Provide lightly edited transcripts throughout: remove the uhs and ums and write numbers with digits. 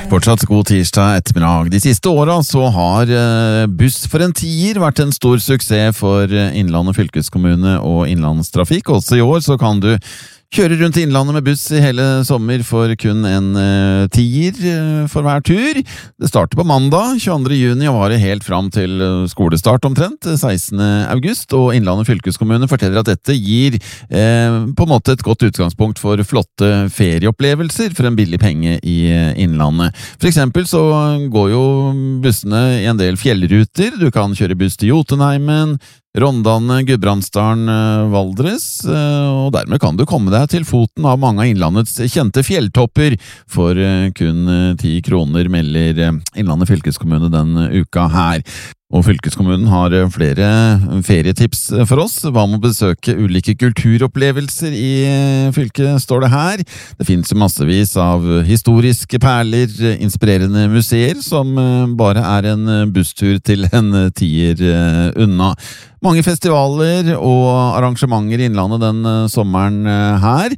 Fortsatt god tirsdag ettermiddag. De siste årene så har buss for en tier vært en stor suksess for Innlandet fylkeskommune og Innlandstrafikk. Også i år så kan du kjøre rundt i Innlandet med buss i hele sommer for kun en tier for hver tur. Det starter på mandag 22. juni og varer helt fram til skolestart omtrent 16. august, og Innlandet fylkeskommune forteller at dette gir på en måte et godt utgangspunkt for flotte ferieopplevelser for en billig penge i Innlandet. For eksempel så går jo bussene i en del fjellruter. Du kan kjøre buss til Jotunheimen, Rondane, Gudbrandsdalen, Valdres, og dermed kan du komme deg til foten av mange av Innlandets kjente fjelltopper for kun 10 kroner, melder Innlandet fylkeskommune den uka her. Og fylkeskommunen har flere ferietips for oss. Hva med å besøke ulike kulturopplevelser i fylket, står det her. Det finnes jo massevis av historiske perler, inspirerende museer, som bare er en busstur til en tier unna. Mange festivaler og arrangementer i Innlandet den sommeren her,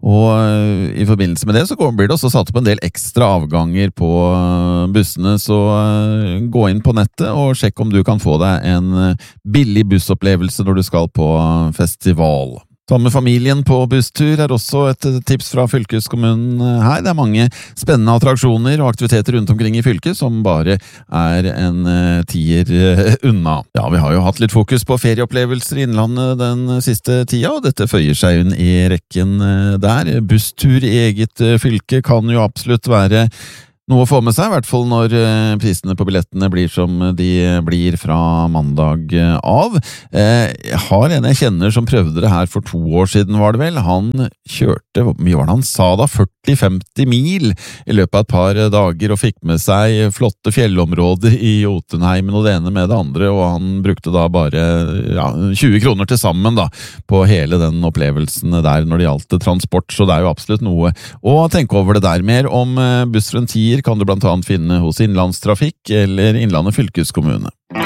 og i forbindelse med det så blir det også satt opp en del ekstra avganger på bussene, så gå inn på nettet og sjekk om du kan få deg en billig bussopplevelse når du skal på festival. Sammen med familien på busstur er også et tips fra fylkeskommunen her. Det er mange spennende attraksjoner og aktiviteter rundt omkring i fylket som bare er en tier unna. Ja, vi har jo hatt litt fokus på ferieopplevelser i Innlandet den siste tida, og dette føyer seg inn i rekken der. Busstur i eget fylke kan jo absolutt være noe å få med seg, i hvert fall når prisene på billettene blir som de blir fra mandag av. Jeg har en jeg kjenner som prøvde det her for 2 år siden, var det vel. Han kjørte, hvor mye var det han sa da, 40-50 mil i løpet av et par dager, og fikk med seg flotte fjellområder i Jotunheimen og det ene med det andre, og han brukte da bare 20 kroner til sammen da, på hele den opplevelsen der når det gjaldt transport, så det er jo absolutt noe å tenke over det der. Mer om buss for en tier kan du blant annet finne hos Innlandstrafikk eller Innlandet fylkeskommune.